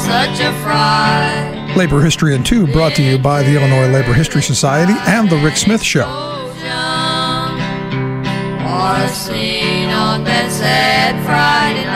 such a fright. Labor History in 2 brought to you by the Illinois Labor History Society and The Rick Smith Show. Or seen on that sad Friday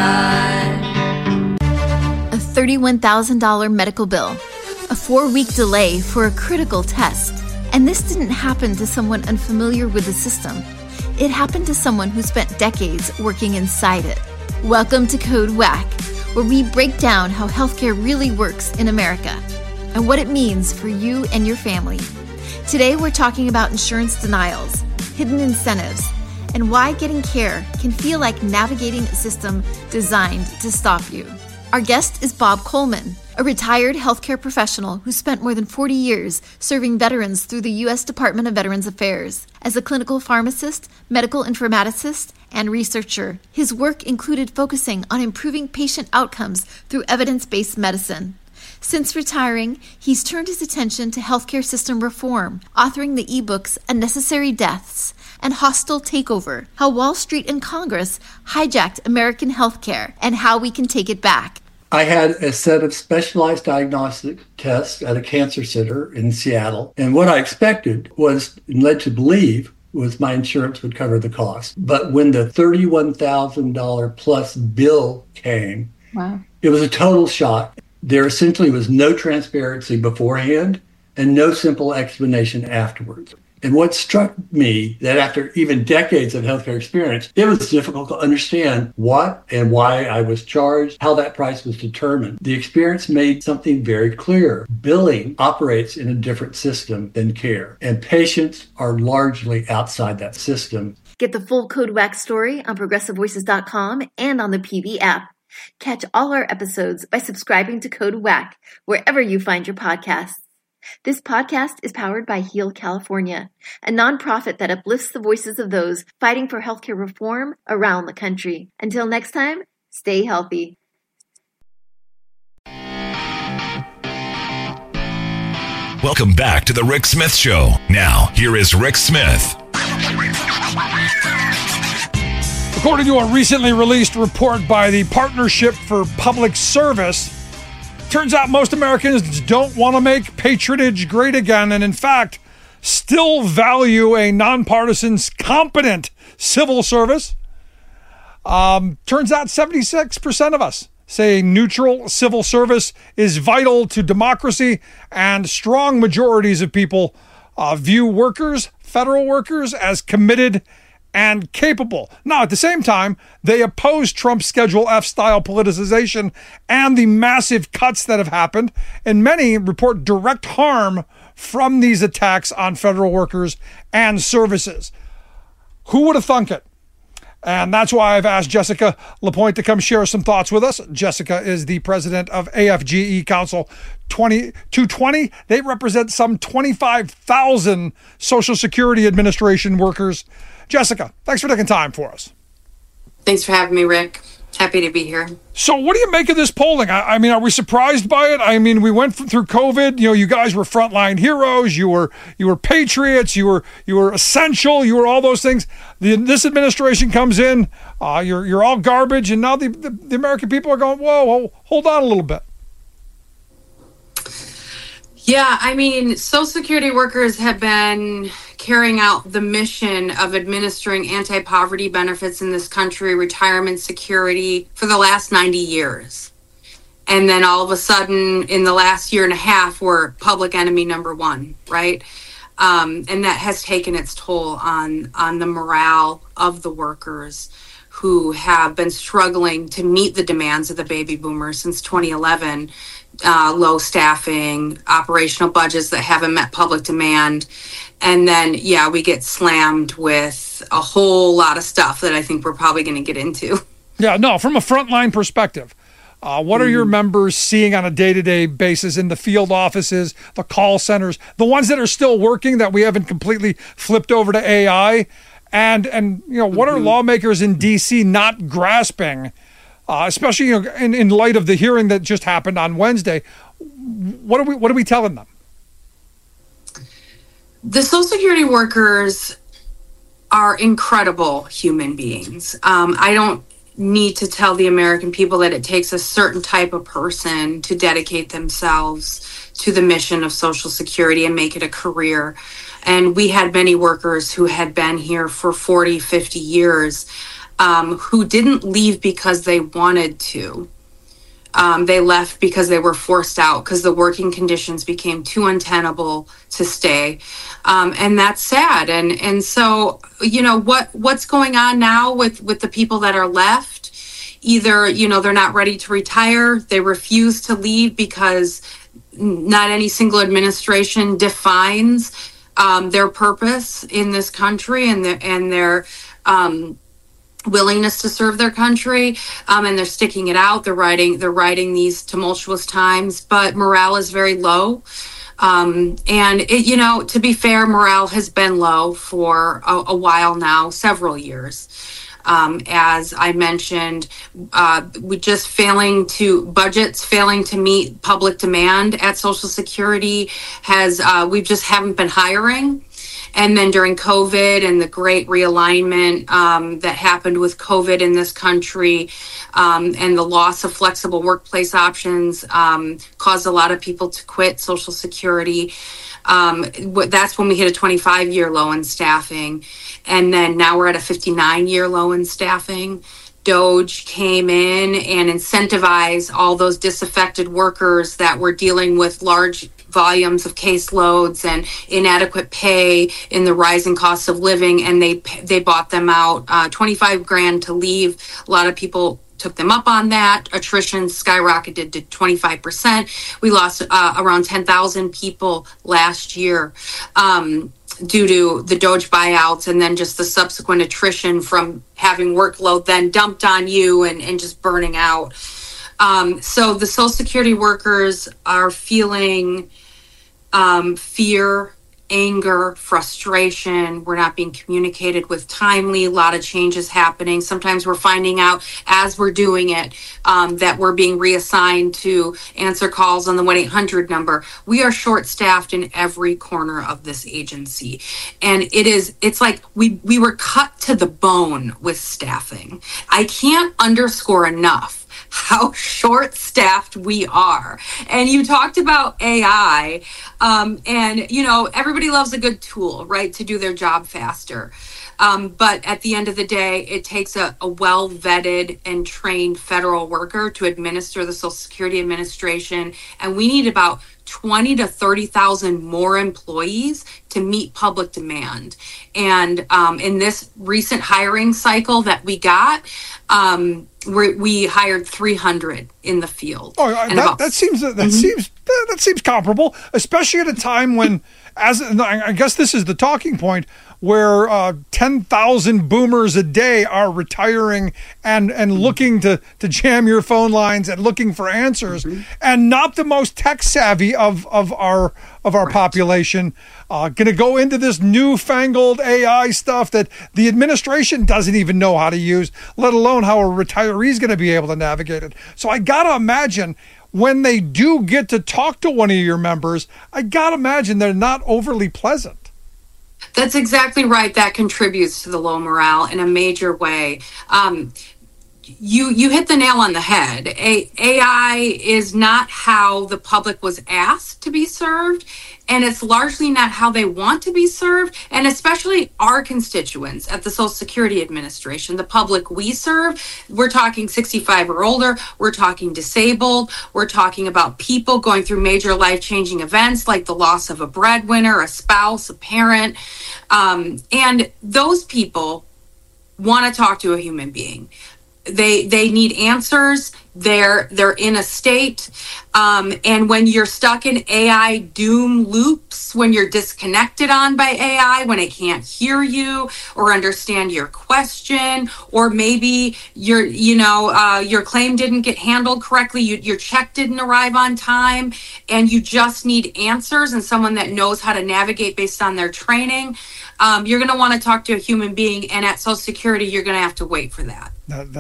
night. A $31,000 medical bill, a 4-week delay for a critical test. And this didn't happen to someone unfamiliar with the system. It happened to someone who spent decades working inside it. Welcome to Code Whack, where we break down how healthcare really works in America and what it means for you and your family. Today, we're talking about insurance denials, hidden incentives, and why getting care can feel like navigating a system designed to stop you. Our guest is Bob Coleman, a retired healthcare professional who spent more than 40 years serving veterans through the U.S. Department of Veterans Affairs. As a clinical pharmacist, medical informaticist, and researcher, his work included focusing on improving patient outcomes through evidence-based medicine. Since retiring, he's turned his attention to healthcare system reform, authoring the ebooks Unnecessary Deaths and Hostile Takeover, How Wall Street and Congress Hijacked American Healthcare and How We Can Take It Back. I had a set of specialized diagnostic tests at a cancer center in Seattle. And what I expected was, and led to believe, was my insurance would cover the cost. But when the $31,000 plus bill came, Wow. It was a total shock. There essentially was no transparency beforehand and no simple explanation afterwards. And what struck me that after even decades of healthcare experience, it was difficult to understand what and why I was charged, how that price was determined. The experience made something very clear. Billing operates in a different system than care, and patients are largely outside that system. Get the full Code Whack story on ProgressiveVoices.com and on the PV app. Catch all our episodes by subscribing to Code Whack wherever you find your podcasts. This podcast is powered by Heal California, a nonprofit that uplifts the voices of those fighting for healthcare reform around the country. Until next time, stay healthy. Welcome back to The Rick Smith Show. Now, here is Rick Smith. According to a recently released report by the Partnership for Public Service, turns out most Americans don't want to make patronage great again, and in fact, still value a nonpartisan, competent civil service. Turns out 76% of us say neutral civil service is vital to democracy, and strong majorities of people view workers, federal workers, as committed and capable. Now, at the same time, they oppose Trump's Schedule F style politicization and the massive cuts that have happened, and many report direct harm from these attacks on federal workers and services. Who would have thunk it? And that's why I've asked Jessica Lapointe to come share some thoughts with us. Jessica is the president of AFGE Council 220. They represent some 25,000 Social Security Administration workers. Jessica, thanks for taking time for us. Thanks for having me, Rick. Happy to be here. So what do you make of this polling? I mean, are we surprised by it? I mean, we went through COVID. You know, you guys were frontline heroes. You were patriots. You were essential. You were all those things. This administration comes in. You're all garbage. And now the American people are going, whoa, hold on a little bit. Yeah, I mean, Social Security workers have been carrying out the mission of administering anti-poverty benefits in this country, retirement security, for the last 90 years. And then all of a sudden, in the last year and a half, we're public enemy number one, right? And that has taken its toll on the morale of the workers who have been struggling to meet the demands of the baby boomers since 2011. Low staffing, operational budgets that haven't met public demand. And then, we get slammed with a whole lot of stuff that I think we're probably going to get into. Yeah, no, from a frontline perspective, what are your members seeing on a day-to-day basis in the field offices, the call centers, the ones that are still working that we haven't completely flipped over to AI? And what are lawmakers in D.C. not grasping? Especially in light of the hearing that just happened on Wednesday, what are we telling them? The Social Security workers are incredible human beings. I don't need to tell the American people that it takes a certain type of person to dedicate themselves to the mission of Social Security and make it a career. And we had many workers who had been here for 40, 50 years who didn't leave because they wanted to. They left because they were forced out, because the working conditions became too untenable to stay. And that's sad. And so, what's going on now with the people that are left? Either, they're not ready to retire, they refuse to leave because not any single administration defines their purpose in this country and their willingness to serve their country, and they're sticking it out. They're riding these tumultuous times, but morale is very low. And it, to be fair, morale has been low for a while now, several years. As I mentioned, budgets failing to meet public demand at Social Security we just haven't been hiring. And then during COVID and the great realignment that happened with COVID in this country, and the loss of flexible workplace options caused a lot of people to quit Social Security. That's when we hit a 25-year low in staffing. And then now we're at a 59-year low in staffing. DOGE came in and incentivized all those disaffected workers that were dealing with large volumes of caseloads and inadequate pay in the rising costs of living, and they bought them out $25,000 to leave. A lot of people took them up on that. Attrition skyrocketed to 25%. We lost around 10,000 people last year due to the DOGE buyouts, and then just the subsequent attrition from having workload then dumped on you and just burning out. So the Social Security workers are feeling fear, anger, frustration. We're not being communicated with timely. A lot of changes happening. Sometimes we're finding out as we're doing it that we're being reassigned to answer calls on the 1-800 number. We are short-staffed in every corner of this agency. And it's like we were cut to the bone with staffing. I can't underscore enough how short-staffed we are. And you talked about AI, and everybody loves a good tool, right, to do their job faster. But at the end of the day, it takes a well-vetted and trained federal worker to administer the Social Security Administration, and we need about 20 to 30,000 more employees to meet public demand. And in this recent hiring cycle that we got, we hired 300 in the field. Oh, that seems comparable, especially at a time when, I guess this is the talking point, where 10,000 boomers a day are retiring and looking to jam your phone lines and looking for answers, and not the most tech savvy of our population, going to go into this newfangled AI stuff that the administration doesn't even know how to use, let alone how a retiree is going to be able to navigate it. So I got to imagine when they do get to talk to one of your members, I got to imagine they're not overly pleasant. That's exactly right. That contributes to the low morale in a major way. You hit the nail on the head. AI is not how the public was asked to be served, and it's largely not how they want to be served, and especially our constituents at the Social Security Administration, the public we serve. We're talking 65 or older, we're talking disabled, we're talking about people going through major life-changing events like the loss of a breadwinner, a spouse, a parent, and those people want to talk to a human being. They need answers. They're in a state, and when you're stuck in AI doom loops, when you're disconnected by AI, when it can't hear you or understand your question, or maybe your claim didn't get handled correctly, your check didn't arrive on time, and you just need answers and someone that knows how to navigate based on their training, you're going to want to talk to a human being, and at Social Security, you're going to have to wait for that.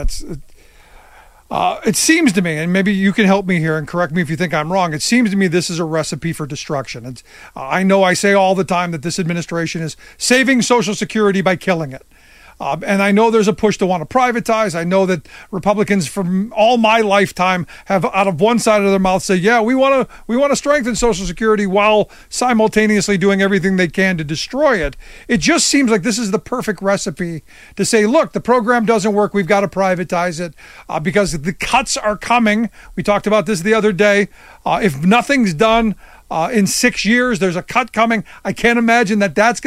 It seems to me, and maybe you can help me here and correct me if you think I'm wrong, it seems to me this is a recipe for destruction. I know I say all the time that this administration is saving Social Security by killing it. And I know there's a push to want to privatize. I know that Republicans from all my lifetime have out of one side of their mouth say, yeah, we want to strengthen Social Security while simultaneously doing everything they can to destroy it. It just seems like this is the perfect recipe to say, look, the program doesn't work. We've got to privatize it because the cuts are coming. We talked about this the other day. If nothing's done in 6 years, there's a cut coming. I can't imagine that's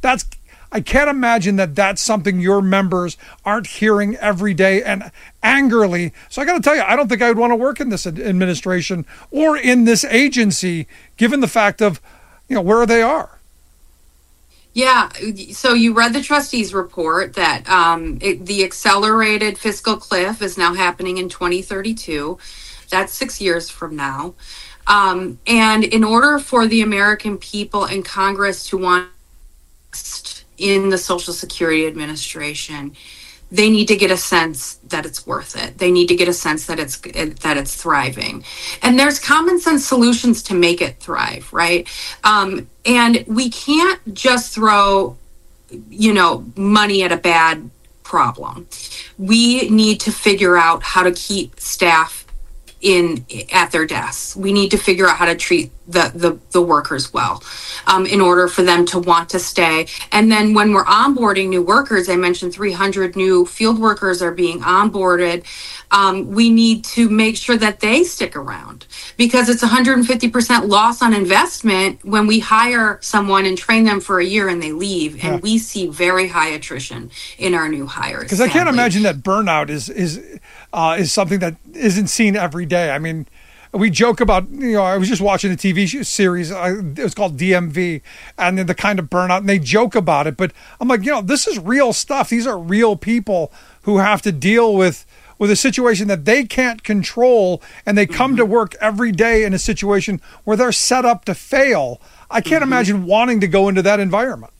something your members aren't hearing every day and angrily. So I got to tell you, I don't think I would want to work in this administration or in this agency, given the fact of, where they are. Yeah. So you read the trustees report that the accelerated fiscal cliff is now happening in 2032. That's 6 years from now. And in order for the American people and Congress to want in the Social Security Administration, they need to get a sense that it's worth it. They need to get a sense that it's thriving. And there's common sense solutions to make it thrive, right? And we can't just throw, money at a bad problem. We need to figure out how to keep staff at their desks. We need to figure out how to treat the workers well in order for them to want to stay. And then when we're onboarding new workers, I mentioned 300 new field workers are being onboarded. We need to make sure that they stick around because it's 150% loss on investment when we hire someone and train them for a year and they leave. And we see very high attrition in our new hires. Because I can't imagine that burnout is something that isn't seen every day. I mean, we joke about, I was just watching a TV series, it was called DMV, and then the kind of burnout, and they joke about it. But I'm like, this is real stuff. These are real people who have to deal with a situation that they can't control, and they come to work every day in a situation where they're set up to fail. I can't imagine wanting to go into that environment.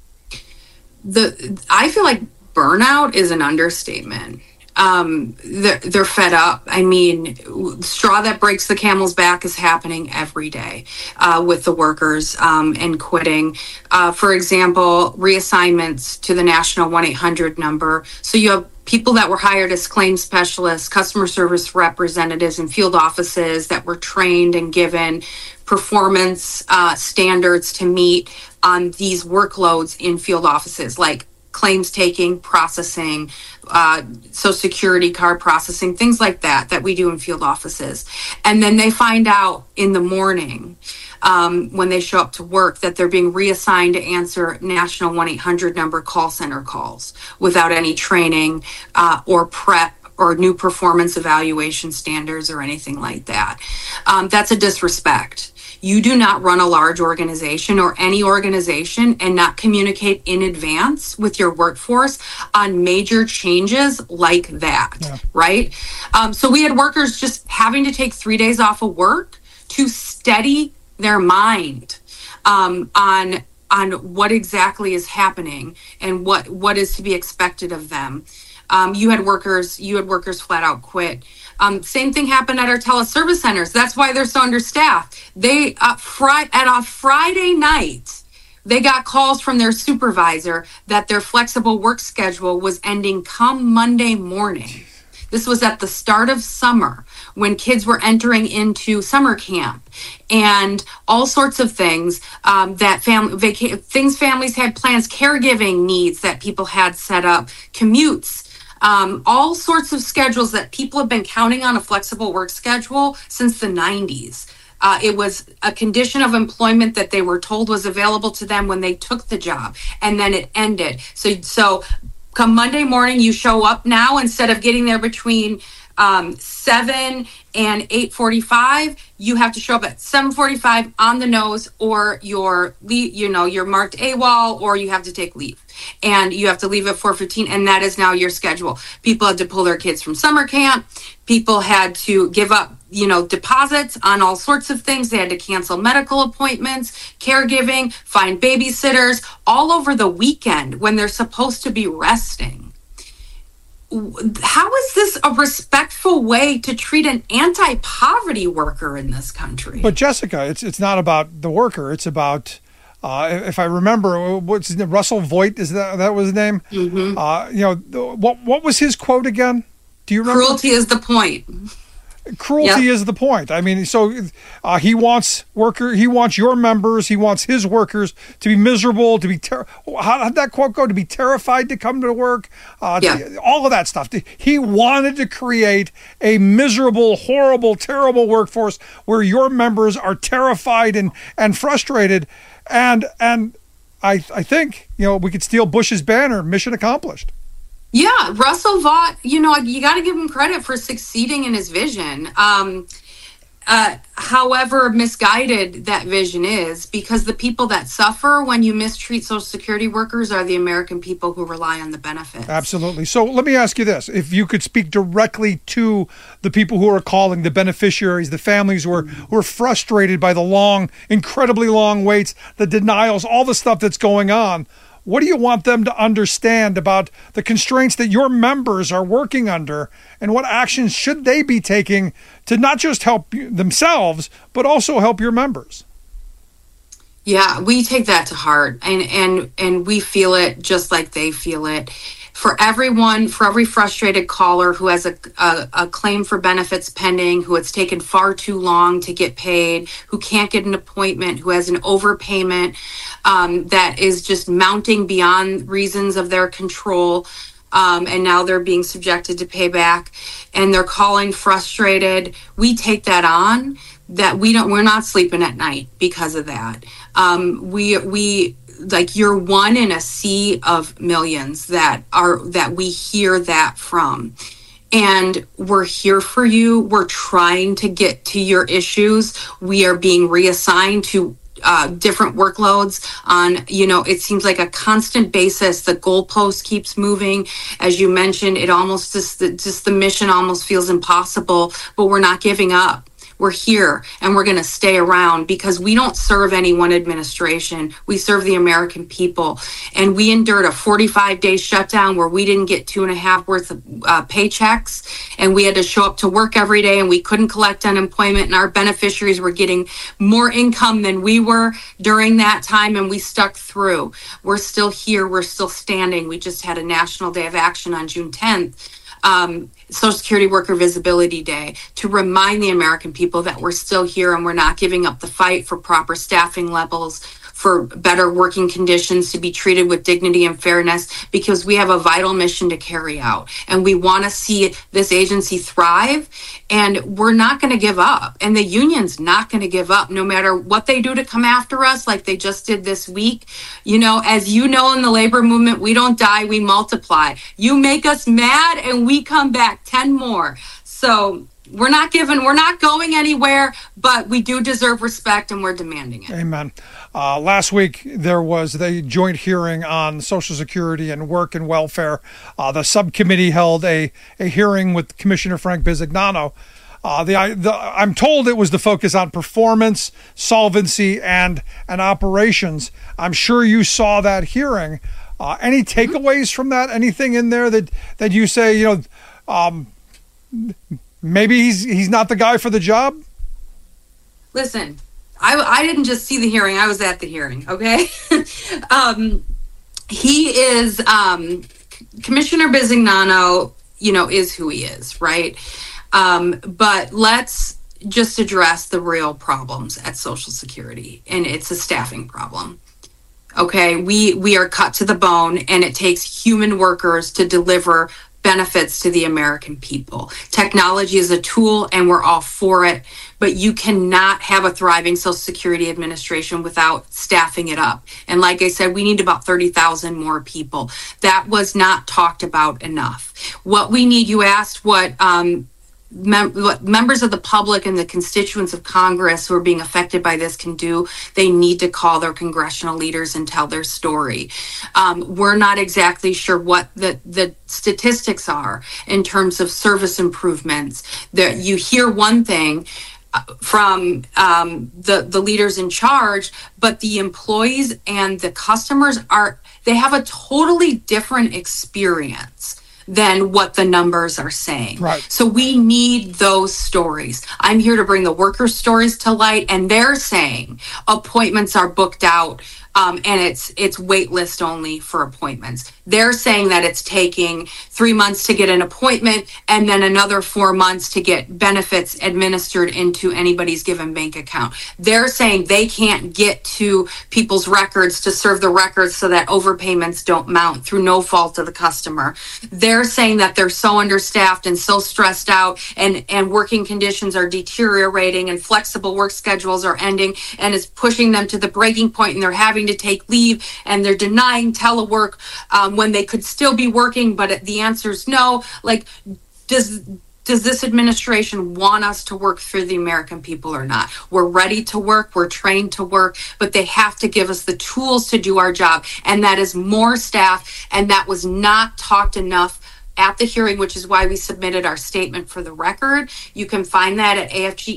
I feel like burnout is an understatement. They're fed up. I mean, straw that breaks the camel's back is happening every day with the workers and quitting. For example, reassignments to the national 1-800 number. So you have people that were hired as claims specialists, customer service representatives in field offices that were trained and given performance standards to meet on these workloads in field offices, like claims taking, processing, Social Security card processing, things like that we do in field offices. And then they find out in the morning when they show up to work that they're being reassigned to answer national 1-800 number call center calls without any training or prep or new performance evaluation standards or anything like that. That's a disrespect. You do not run a large organization or any organization and not communicate in advance with your workforce on major changes like that, right? So we had workers just having to take 3 days off of work to steady their mind on what exactly is happening and what is to be expected of them. You had workers flat out quit. Same thing happened at our teleservice centers. That's why they're so understaffed. They at a Friday night, they got calls from their supervisor that their flexible work schedule was ending come Monday morning. This was at the start of summer when kids were entering into summer camp and all sorts of things families had plans, caregiving needs that people had set up, commutes. All sorts of schedules that people have been counting on a flexible work schedule since the 90s. It was a condition of employment that they were told was available to them when they took the job, and then it ended. So come Monday morning, you show up now, instead of getting there between 7 and 8:45, you have to show up at 7:45 on the nose, or you're marked AWOL, or you have to take leave. And you have to leave at 4:15, and that is now your schedule. People had to pull their kids from summer camp. People had to give up, deposits on all sorts of things. They had to cancel medical appointments, caregiving, find babysitters all over the weekend when they're supposed to be resting. How is this a respectful way to treat an anti-poverty worker in this country? But Jessica, it's not about the worker. It's about if I remember, what's his name? Russell Voigt, is that was his name? Mm-hmm. What was his quote again? Do you remember? Cruelty is the point. Cruelty is the point. I mean, so he wants your members, he wants his workers to be miserable, to be how did that quote go? To be terrified to come to work, all of that stuff. He wanted to create a miserable, horrible, terrible workforce where your members are terrified and frustrated, and I think we could steal Bush's banner. Mission accomplished. Yeah, Russell Vought, you got to give him credit for succeeding in his vision. However misguided that vision is, because the people that suffer when you mistreat Social Security workers are the American people who rely on the benefits. Absolutely. So let me ask you this. If you could speak directly to the people who are calling, the beneficiaries, the families who are frustrated by the incredibly long waits, the denials, all the stuff that's going on, what do you want them to understand about the constraints that your members are working under, and what actions should they be taking to not just help themselves, but also help your members? Yeah, we take that to heart, and we feel it just like they feel it. For every frustrated caller who has a claim for benefits pending, who it's taken far too long to get paid, who can't get an appointment, who has an overpayment that is just mounting beyond reasons of their control, and now they're being subjected to payback, and they're calling frustrated. We take that on. That we're not sleeping at night because of that. We like, you're one in a sea of millions that we hear that from. And we're here for you. We're trying to get to your issues. We are being reassigned to different workloads on, it seems like a constant basis. The goalpost keeps moving. As you mentioned, it almost just the mission almost feels impossible, but we're not giving up. We're here, and we're going to stay around, because we don't serve any one administration. We serve the American people. And we endured a 45-day shutdown where we didn't get 2.5 worth of paychecks, and we had to show up to work every day, and we couldn't collect unemployment, and our beneficiaries were getting more income than we were during that time, and we stuck through. We're still here. We're still standing. We just had a National Day of Action on June 10th. Social Security Worker Visibility Day, to remind the American people that we're still here and we're not giving up the fight for proper staffing levels, for better working conditions, to be treated with dignity and fairness, because we have a vital mission to carry out. And we want to see this agency thrive, and we're not going to give up. And the union's not going to give up, no matter what they do to come after us, like they just did this week. As you know, in the labor movement, we don't die, we multiply. You make us mad and we come back 10 more. So we're not going anywhere, but we do deserve respect, and we're demanding it. Amen. Last week, there was the joint hearing on Social Security and work and welfare. The subcommittee held a hearing with Commissioner Frank Bisignano. I'm told it was the focus on performance, solvency, and operations. I'm sure you saw that hearing. Any takeaways from that? Anything in there that you say, maybe he's not the guy for the job? Listen, I didn't just see the hearing. I was at the hearing, okay? He is, Commissioner Bisignano, is who he is, right? But let's just address the real problems at Social Security, and it's a staffing problem. Okay, we are cut to the bone, and it takes human workers to deliver benefits to the American people. Technology is a tool, and we're all for it, but you cannot have a thriving Social Security Administration without staffing it up. And like I said, we need about 30,000 more people. That was not talked about enough. What we need, you asked what members of the public and the constituents of Congress who are being affected by this can do. They need to call their congressional leaders and tell their story. We're not exactly sure what the statistics are in terms of service improvements. That you hear one thing from the leaders in charge, but the employees and the customers they have a totally different experience than what the numbers are saying. Right. So we need those stories. I'm here to bring the workers' stories to light, and they're saying appointments are booked out. And it's wait list only for appointments. They're saying that it's taking 3 months to get an appointment and then another 4 months to get benefits administered into anybody's given bank account. They're saying they can't get to people's records to serve the records so that overpayments don't mount through no fault of the customer. They're saying that they're so understaffed and so stressed out, and working conditions are deteriorating, and flexible work schedules are ending, and it's pushing them to the breaking point, and they're having to take leave, and they're denying telework when they could still be working. But the answer is no. Like, does this administration want us to work for the American people or not? We're ready to work, we're trained to work, but they have to give us the tools to do our job, and that is more staff, and that was not talked enough at the hearing, which is why we submitted our statement for the record. You can find that at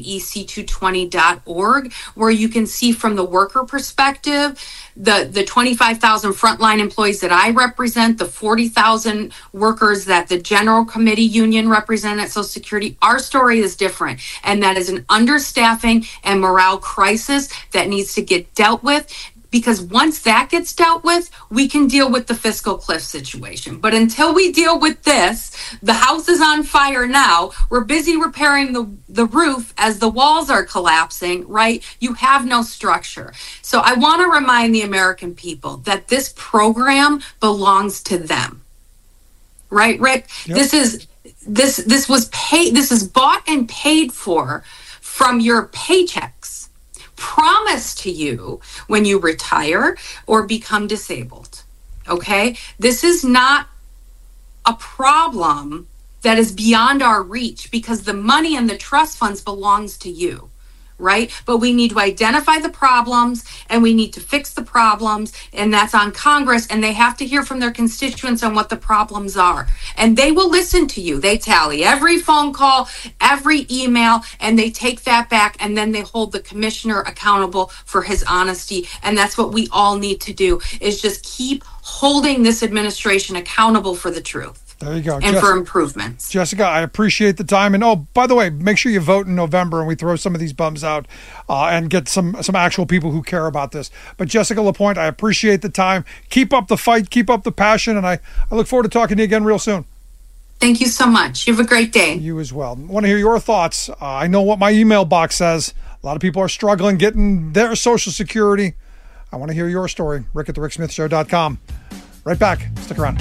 afgec220.org, where you can see from the worker perspective, the 25,000 frontline employees that I represent, the 40,000 workers that the General Committee Union represent at Social Security. Our story is different, and that is an understaffing and morale crisis that needs to get dealt with. Because once that gets dealt with, we can deal with the fiscal cliff situation. But until we deal with this, the house is on fire now. We're busy repairing the roof as the walls are collapsing, right? You have no structure. So I want to remind the American people that this program belongs to them. Right, Rick? Yep. This was paid. This is bought and paid for from your paychecks, promised to you when you retire or become disabled. Okay? This is not a problem that is beyond our reach, because the money in the trust funds belongs to you, right? But we need to identify the problems, and we need to fix the problems, and that's on Congress, and they have to hear from their constituents on what the problems are. And they will listen to you. They tally every phone call, every email, and they take that back, and then they hold the commissioner accountable for his honesty. And that's what we all need to do, is just keep holding this administration accountable for the truth. There you go. And for improvements. Jessica, I appreciate the time. And by the way, make sure you vote in November and we throw some of these bums out and get some actual people who care about this. But Jessica Lapointe, I appreciate the time. Keep up the fight, keep up the passion, and I look forward to talking to you again real soon. Thank you so much. You have a great day. You as well. I want to hear your thoughts. I know what my email box says. A lot of people are struggling getting their Social Security. I want to hear your story. Rick at thericksmithshow.com. Right back. Stick around.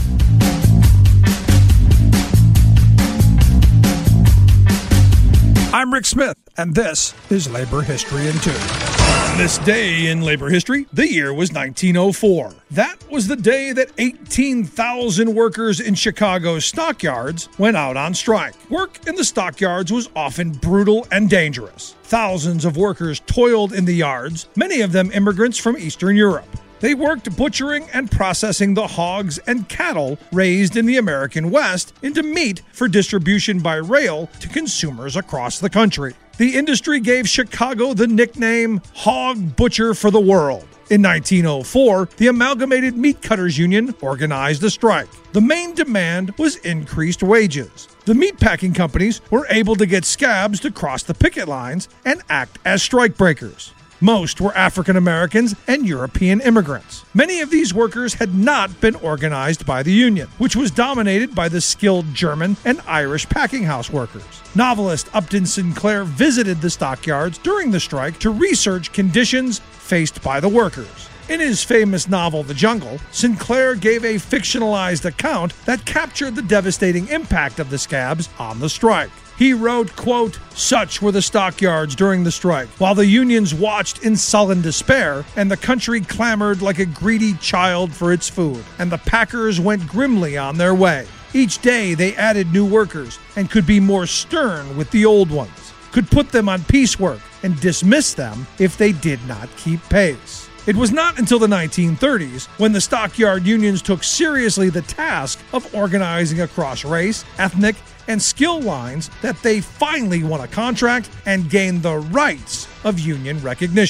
I'm Rick Smith, and this is Labor History in 2. On this day in labor history, the year was 1904. That was the day that 18,000 workers in Chicago's stockyards went out on strike. Work in the stockyards was often brutal and dangerous. Thousands of workers toiled in the yards, many of them immigrants from Eastern Europe. They worked butchering and processing the hogs and cattle raised in the American West into meat for distribution by rail to consumers across the country. The industry gave Chicago the nickname Hog Butcher for the World. In 1904, the Amalgamated Meat Cutters Union organized a strike. The main demand was increased wages. The meatpacking companies were able to get scabs to cross the picket lines and act as strikebreakers. Most were African Americans and European immigrants. Many of these workers had not been organized by the union, which was dominated by the skilled German and Irish packing house workers. Novelist Upton Sinclair visited the stockyards during the strike to research conditions faced by the workers. In his famous novel, The Jungle, Sinclair gave a fictionalized account that captured the devastating impact of the scabs on the strike. He wrote, quote, "Such were the stockyards during the strike, while the unions watched in sullen despair, and the country clamored like a greedy child for its food, and the packers went grimly on their way. Each day they added new workers, and could be more stern with the old ones, could put them on piecework, and dismiss them if they did not keep pace." It was not until the 1930s, when the stockyard unions took seriously the task of organizing across race, ethnic, and skill lines, that they finally won a contract and gained the rights of union recognition.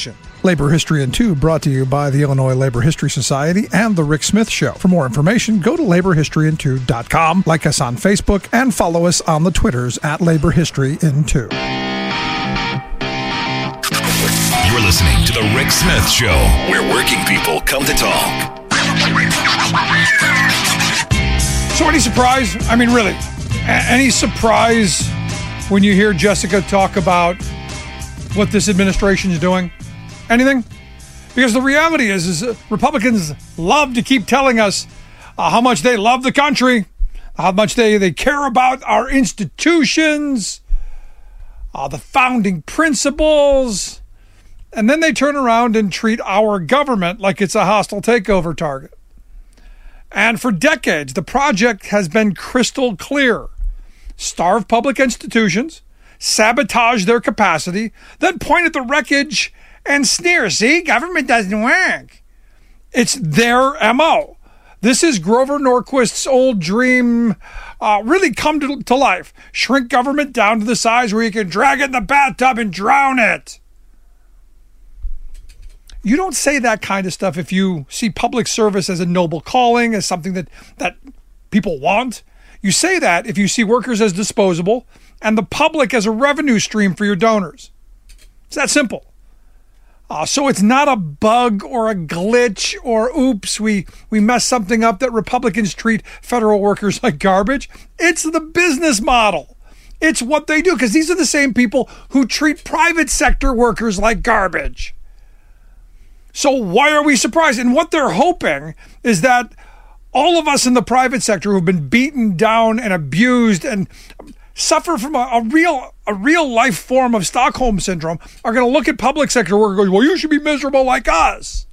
Labor History in 2 brought to you by the Illinois Labor History Society and The Rick Smith Show. For more information, go to laborhistoryin2.com, like us on Facebook, and follow us on the Twitters at Labor History in 2. You're listening to The Rick Smith Show, where working people come to talk. So any surprise? I mean, really, any surprise when you hear Jessica talk about what this administration is doing? Anything? Because the reality is Republicans love to keep telling us how much they love the country, how much they care about our institutions, the founding principles, and then they turn around and treat our government like it's a hostile takeover target. And for decades, the project has been crystal clear. Starve public institutions, sabotage their capacity, then point at the wreckage and sneer. See, government doesn't work. It's their MO. This is Grover Norquist's old dream really come to life. Shrink government down to the size where you can drag it in the bathtub and drown it. You don't say that kind of stuff if you see public service as a noble calling, as something that people want. You say that if you see workers as disposable and the public as a revenue stream for your donors. It's that simple. So it's not a bug or a glitch or oops, we messed something up that Republicans treat federal workers like garbage. It's the business model. It's what they do, because these are the same people who treat private sector workers like garbage. So why are we surprised? And what they're hoping is that all of us in the private sector who've been beaten down and abused and suffer from a real life form of Stockholm syndrome are going to look at public sector workers and go, well, you should be miserable like us.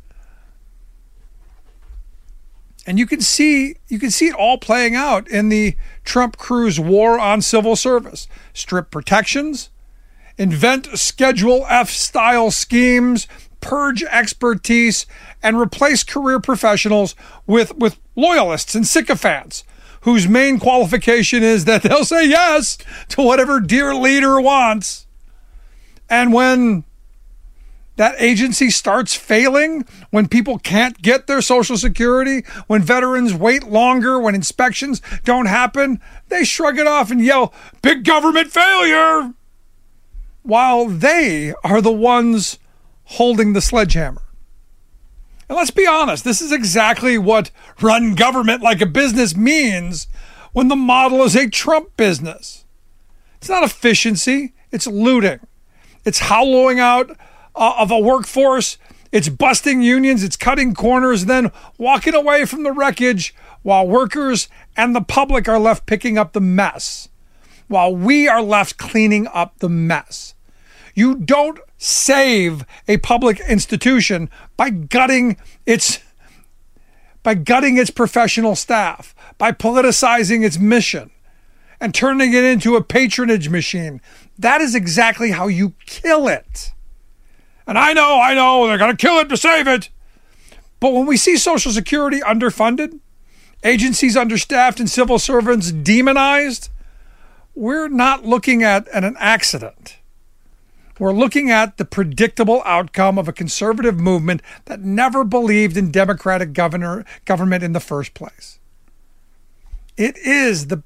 And you can see it all playing out in the Trump-Cruz war on civil service. Strip protections, invent Schedule F style schemes, purge expertise, and replace career professionals with loyalists and sycophants whose main qualification is that they'll say yes to whatever dear leader wants. And when that agency starts failing, when people can't get their Social Security, when veterans wait longer, when inspections don't happen, they shrug it off and yell, big government failure, while they are the ones holding the sledgehammer. And let's be honest, this is exactly what run government like a business means when the model is a Trump business. It's not efficiency, it's looting. It's hollowing out of a workforce, it's busting unions, it's cutting corners, and then walking away from the wreckage while workers and the public are left picking up the mess, while we are left cleaning up the mess. You don't save a public institution by gutting its professional staff, by politicizing its mission and turning it into a patronage machine. That is exactly how you kill it. And I know, they're going to kill it to save it. But when we see Social Security underfunded, agencies understaffed, and civil servants demonized, we're not looking at an accident. We're looking at the predictable outcome of a conservative movement that never believed in democratic government in the first place. It is the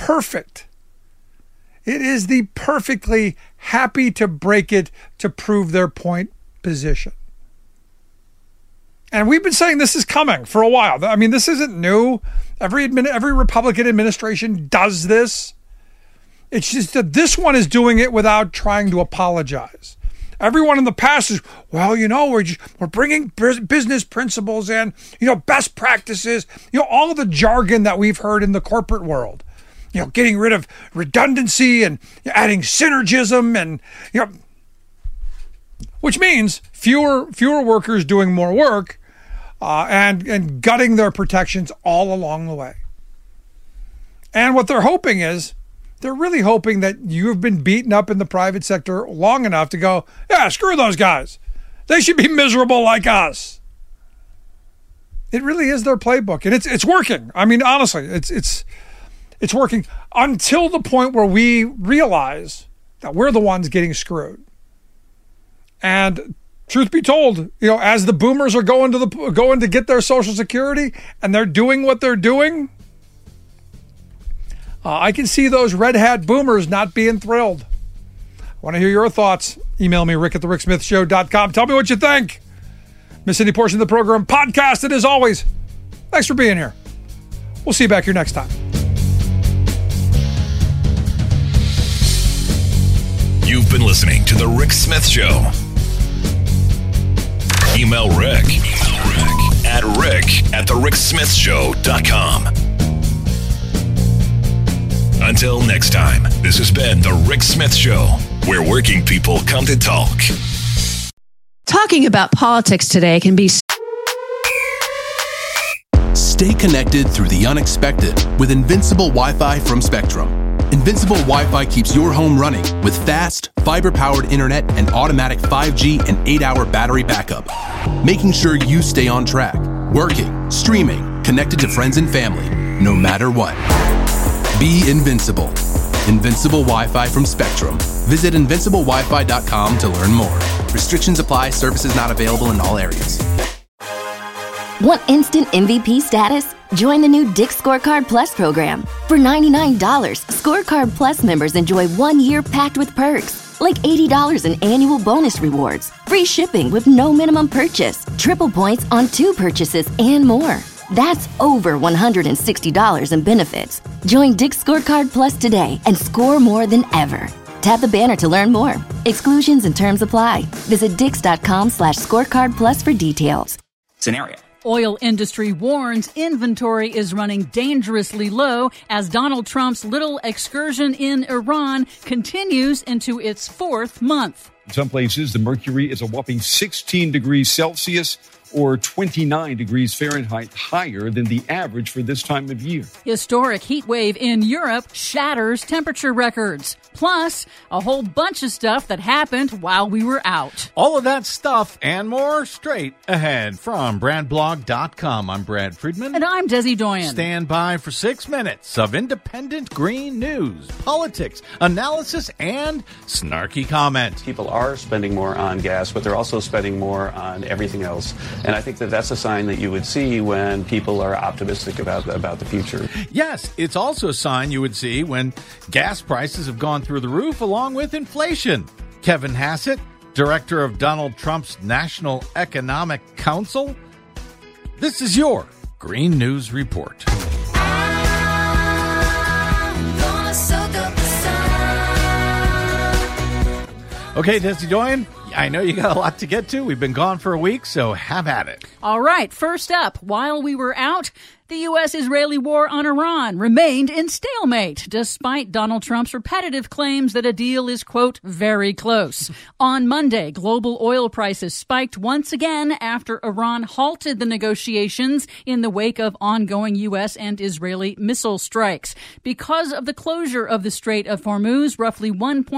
perfectly happy to break it to prove their point position. And we've been saying this is coming for a while. I mean, this isn't new. Every Republican administration does this. It's just that this one is doing it without trying to apologize. Everyone in the past is, well, we're bringing business principles in, best practices, all of the jargon that we've heard in the corporate world, getting rid of redundancy and adding synergism and, which means fewer workers doing more work and gutting their protections all along the way. And what they're hoping is, they're really hoping that you've been beaten up in the private sector long enough to go, yeah, screw those guys. They should be miserable like us. It really is their playbook, and it's working. I mean, honestly, it's working until the point where we realize that we're the ones getting screwed. And Truth be told, as the boomers are going to get their Social Security and they're doing what they're doing, I can see those red hat boomers not being thrilled. I want to hear your thoughts. Email me, rick@thericksmithshow.com. Tell me what you think. Miss any portion of the program, podcast it as always. Thanks for being here. We'll see you back here next time. You've been listening to The Rick Smith Show. Email Rick at rick@thericksmithshow.com. Until next time, this has been The Rick Smith Show, where working people come to talk. Talking about politics today can be... Stay connected through the unexpected with Invincible Wi-Fi from Spectrum. Invincible Wi-Fi keeps your home running with fast, fiber-powered internet and automatic 5G and 8-hour battery backup, making sure you stay on track, working, streaming, connected to friends and family, no matter what. Be invincible. Invincible Wi-Fi from Spectrum. Visit invinciblewifi.com to learn more. Restrictions apply. Services not available in all areas. Want instant MVP status? Join the new Dick's Scorecard Plus program. For $99, Scorecard Plus members enjoy 1 year packed with perks, like $80 in annual bonus rewards, free shipping with no minimum purchase, triple points on 2 purchases, and more. That's over $160 in benefits. Join Dick's Scorecard Plus today and score more than ever. Tap the banner to learn more. Exclusions and terms apply. Visit dix.com/scorecard plus for details. Scenario. Oil industry warns inventory is running dangerously low as Donald Trump's little excursion in Iran continues into its 4th month. In some places, the mercury is a whopping 16 degrees Celsius or 29 degrees Fahrenheit higher than the average for this time of year. Historic heat wave in Europe shatters temperature records. Plus, a whole bunch of stuff that happened while we were out. All of that stuff and more straight ahead from BradBlog.com. I'm Brad Friedman. And I'm Desi Doyen. Stand by for 6 minutes of independent green news, politics, analysis, and snarky comment. People are spending more on gas, but they're also spending more on everything else. And I think that that's a sign that you would see when people are optimistic about the future. Yes, it's also a sign you would see when gas prices have gone through the roof along with inflation. Kevin Hassett, director of Donald Trump's National Economic Council. This is your Green News Report. Okay, Desi Doyen, I know you got a lot to get to. We've been gone for a week, so have at it. All right, first up, while we were out, the U.S.-Israeli war on Iran remained in stalemate, despite Donald Trump's repetitive claims that a deal is, quote, very close. On Monday, global oil prices spiked once again after Iran halted the negotiations in the wake of ongoing U.S. and Israeli missile strikes. Because of the closure of the Strait of Hormuz, roughly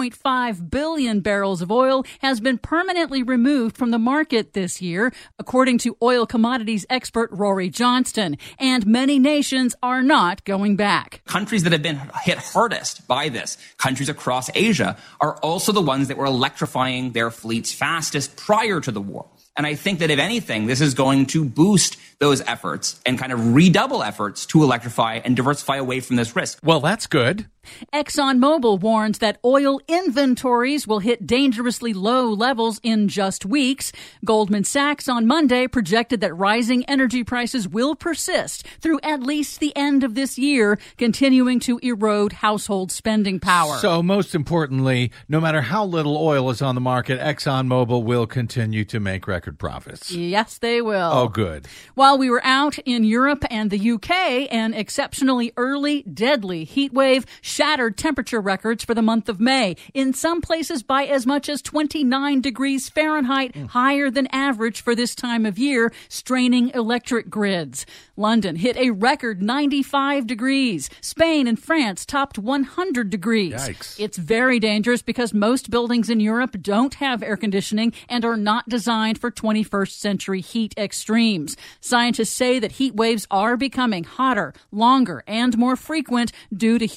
1.5 billion barrels of oil has been permanently removed from the market this year, according to oil commodities expert Rory Johnston. And many nations are not going back. Countries that have been hit hardest by this, countries across Asia, are also the ones that were electrifying their fleets fastest prior to the war. And I think that if anything, this is going to boost those efforts and kind of redouble efforts to electrify and diversify away from this risk. Well, that's good. ExxonMobil warns that oil inventories will hit dangerously low levels in just weeks. Goldman Sachs on Monday projected that rising energy prices will persist through at least the end of this year, continuing to erode household spending power. So most importantly, no matter how little oil is on the market, ExxonMobil will continue to make record profits. Yes, they will. Oh, good. While we were out in Europe and the UK, an exceptionally early, deadly heat wave shattered temperature records for the month of May, in some places by as much as 29 degrees Fahrenheit, higher than average for this time of year, straining electric grids. London hit a record 95 degrees. Spain and France topped 100 degrees. Yikes. It's very dangerous because most buildings in Europe don't have air conditioning and are not designed for 21st century heat extremes. Scientists say that heat waves are becoming hotter, longer, and more frequent due to human-caused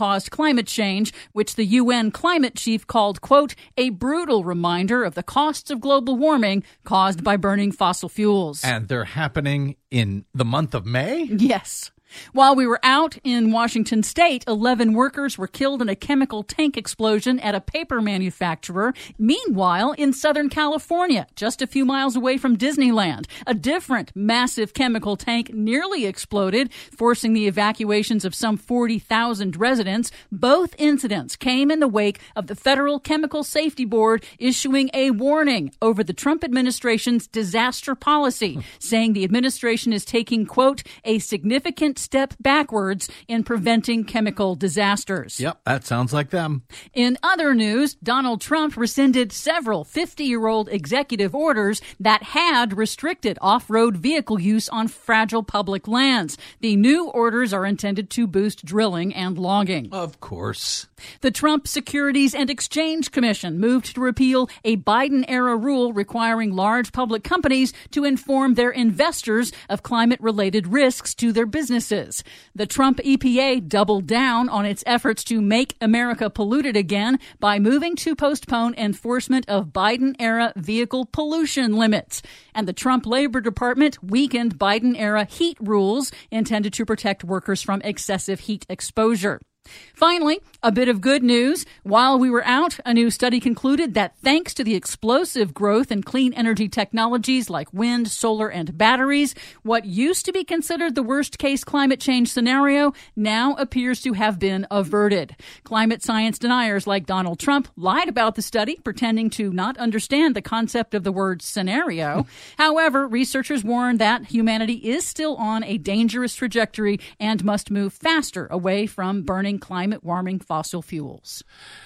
caused climate change, which the UN climate chief called, quote, a brutal reminder of the costs of global warming caused by burning fossil fuels. And they're happening in the month of May? Yes. While we were out in Washington state, 11 workers were killed in a chemical tank explosion at a paper manufacturer. Meanwhile, in Southern California, just a few miles away from Disneyland, a different massive chemical tank nearly exploded, forcing the evacuations of some 40,000 residents. Both incidents came in the wake of the Federal Chemical Safety Board issuing a warning over the Trump administration's disaster policy, saying the administration is taking, quote, a significant step backwards in preventing chemical disasters. Yep, that sounds like them. In other news, Donald Trump rescinded several 50-year-old executive orders that had restricted off-road vehicle use on fragile public lands. The new orders are intended to boost drilling and logging. Of course. The Trump Securities and Exchange Commission moved to repeal a Biden-era rule requiring large public companies to inform their investors of climate-related risks to their businesses. The Trump EPA doubled down on its efforts to make America polluted again by moving to postpone enforcement of Biden-era vehicle pollution limits. And the Trump Labor Department weakened Biden-era heat rules intended to protect workers from excessive heat exposure. Finally, a bit of good news. While we were out, a new study concluded that thanks to the explosive growth in clean energy technologies like wind, solar, and batteries, what used to be considered the worst-case climate change scenario now appears to have been averted. Climate science deniers like Donald Trump lied about the study, pretending to not understand the concept of the word scenario. However, researchers warn that humanity is still on a dangerous trajectory and must move faster away from burning climate-warming fossil fuels.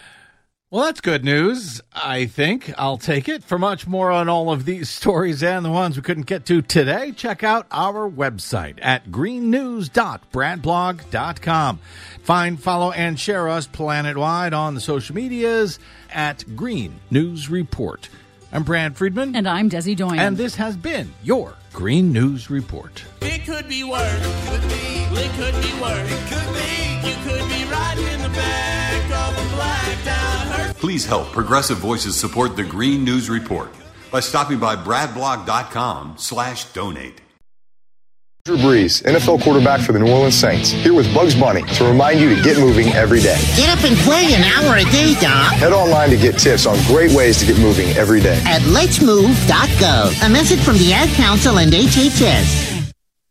Well, that's good news, I think. I'll take it. For much more on all of these stories and the ones we couldn't get to today, check out our website at greennews.bradblog.com. Find, follow, and share us planet-wide on the social medias at Green News Report. I'm Brad Friedman. And I'm Desi Doyen. And this has been your Green News Report. It could be worse. It could be. It could be worse. It could be. You could be riding in the back of a blacked out hearse. Please help Progressive Voices support the Green News Report by stopping by bradblog.com/donate. Drew Brees, NFL quarterback for the New Orleans Saints, here with Bugs Bunny to remind you to get moving every day. Get up and play an hour a day, Doc. Head online to get tips on great ways to get moving every day at letsmove.gov. A message from the Ad Council and HHS.